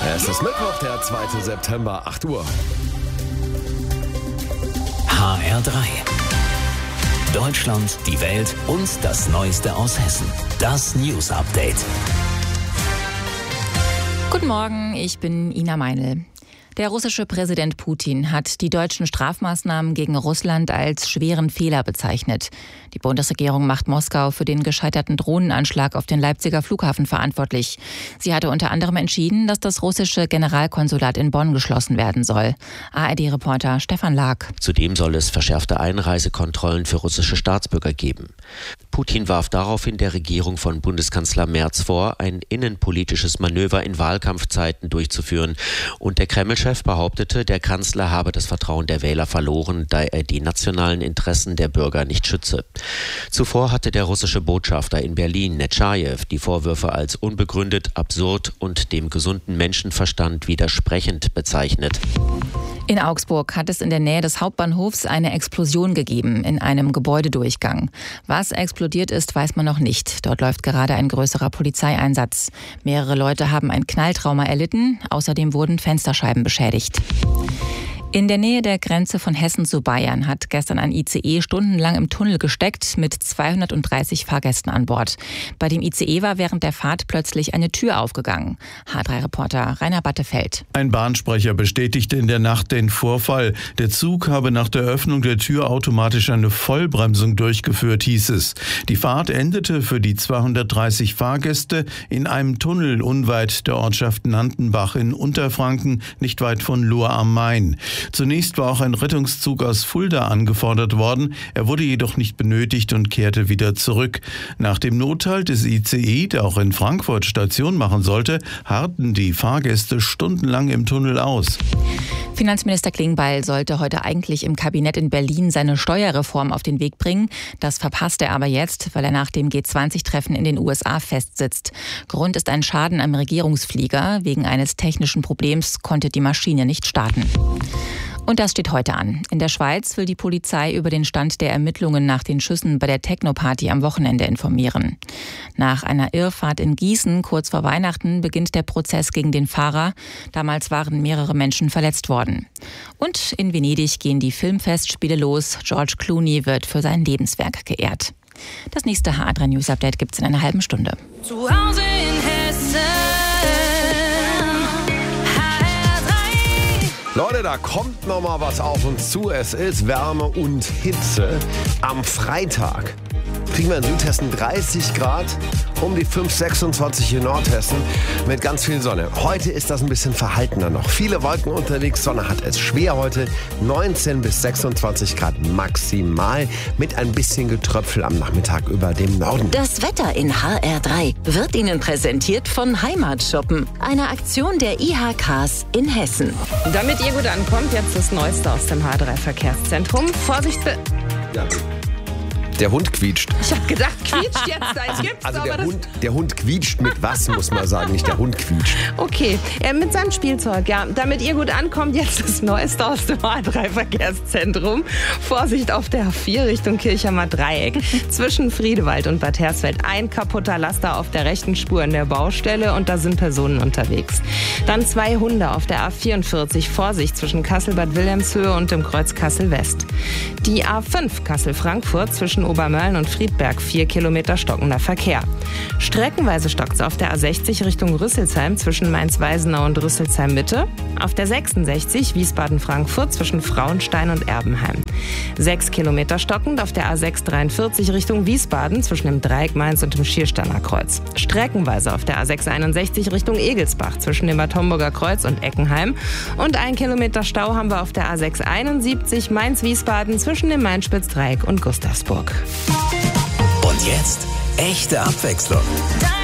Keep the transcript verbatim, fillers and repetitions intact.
Es ist Mittwoch, der zweite September, acht Uhr. H R drei. Deutschland, die Welt und das Neueste aus Hessen. Das News Update. Guten Morgen, ich bin Ina Meinl. Der russische Präsident Putin hat die deutschen Strafmaßnahmen gegen Russland als schweren Fehler bezeichnet. Die Bundesregierung macht Moskau für den gescheiterten Drohnenanschlag auf den Leipziger Flughafen verantwortlich. Sie hatte unter anderem entschieden, dass das russische Generalkonsulat in Bonn geschlossen werden soll. A R D-Reporter Stefan Lag. Zudem soll es verschärfte Einreisekontrollen für russische Staatsbürger geben. Putin warf daraufhin der Regierung von Bundeskanzler Merz vor, ein innenpolitisches Manöver in Wahlkampfzeiten durchzuführen. Und der Kreml-Chef behauptete, der Kanzler habe das Vertrauen der Wähler verloren, da er die nationalen Interessen der Bürger nicht schütze. Zuvor hatte der russische Botschafter in Berlin, Netschajew, die Vorwürfe als unbegründet, absurd und dem gesunden Menschenverstand widersprechend bezeichnet. In Augsburg hat es in der Nähe des Hauptbahnhofs eine Explosion gegeben in einem Gebäudedurchgang. Was explodiert ist, weiß man noch nicht. Dort läuft gerade ein größerer Polizeieinsatz. Mehrere Leute haben ein Knalltrauma erlitten. Außerdem wurden Fensterscheiben beschädigt. In der Nähe der Grenze von Hessen zu Bayern hat gestern ein I C E stundenlang im Tunnel gesteckt mit zweihundertdreißig Fahrgästen an Bord. Bei dem I C E war während der Fahrt plötzlich eine Tür aufgegangen. H drei Reporter Rainer Battefeld. Ein Bahnsprecher bestätigte in der Nacht den Vorfall. Der Zug habe nach der Öffnung der Tür automatisch eine Vollbremsung durchgeführt, hieß es. Die Fahrt endete für die zweihundertdreißig Fahrgäste in einem Tunnel unweit der Ortschaft Nantenbach in Unterfranken, nicht weit von Lohr am Main. Zunächst war auch ein Rettungszug aus Fulda angefordert worden. Er wurde jedoch nicht benötigt und kehrte wieder zurück. Nach dem Nothalt des I C E, der auch in Frankfurt Station machen sollte, harrten die Fahrgäste stundenlang im Tunnel aus. Finanzminister Klingbeil sollte heute eigentlich im Kabinett in Berlin seine Steuerreform auf den Weg bringen. Das verpasst er aber jetzt, weil er nach dem G zwanzig Treffen in den U S A festsitzt. Grund ist ein Schaden am Regierungsflieger. Wegen eines technischen Problems konnte die Maschine nicht starten. Und das steht heute an. In der Schweiz will die Polizei über den Stand der Ermittlungen nach den Schüssen bei der Techno-Party am Wochenende informieren. Nach einer Irrfahrt in Gießen kurz vor Weihnachten beginnt der Prozess gegen den Fahrer. Damals waren mehrere Menschen verletzt worden. Und in Venedig gehen die Filmfestspiele los. George Clooney wird für sein Lebenswerk geehrt. Das nächste H R drei News Update gibt's in einer halben Stunde. Zu Hause in Hessen. Leute, da kommt noch mal was auf uns zu. Es ist Wärme und Hitze. Am Freitag kriegen wir in Südhessen dreißig Grad, um die fünf, sechsundzwanzig in Nordhessen mit ganz viel Sonne. Heute ist das ein bisschen verhaltener noch. Viele Wolken unterwegs, Sonne hat es schwer heute. neunzehn bis sechsundzwanzig Grad maximal mit ein bisschen Getröpfel am Nachmittag über dem Norden. Das Wetter in H R drei wird Ihnen präsentiert von Heimatshoppen, einer Aktion der I H Ks in Hessen. Damit ihr gut ankommt, jetzt das Neueste aus dem H drei Verkehrszentrum. Vorsicht be... Ja. Der Hund quietscht. Ich habe gedacht, quietscht jetzt, da gibt's Also aber der das Hund, der Hund quietscht mit was, muss man sagen, nicht der Hund quietscht. Okay, äh, mit seinem Spielzeug, ja. Damit ihr gut ankommt, jetzt das Neueste aus dem H drei Verkehrszentrum. Vorsicht auf der A vier Richtung Kirchheimer Dreieck. Zwischen Friedewald und Bad Hersfeld ein kaputter Laster auf der rechten Spur in der Baustelle und da sind Personen unterwegs. Dann zwei Hunde auf der A vierundvierzig. Vorsicht zwischen Kassel-Bad Wilhelmshöhe und dem Kreuz Kassel-West. Die A fünf Kassel-Frankfurt zwischen Obermölln und Friedberg, vier Kilometer stockender Verkehr. Streckenweise stockt es auf der A sechzig Richtung Rüsselsheim zwischen Mainz-Weisenau und Rüsselsheim-Mitte. Auf der sechsundsechzig Wiesbaden-Frankfurt zwischen Frauenstein und Erbenheim. Sechs Kilometer stockend auf der A sechs dreiundvierzig Richtung Wiesbaden zwischen dem Dreieck Mainz und dem Schiersteiner Kreuz. Streckenweise auf der A sechs einundsechzig Richtung Egelsbach zwischen dem Bad Homburger Kreuz und Eckenheim. Und ein Kilometer Stau haben wir auf der A sechs einundsiebzig Mainz-Wiesbaden zwischen dem Main-Spitz-Dreieck und Gustavsburg. Und jetzt echte Abwechslung.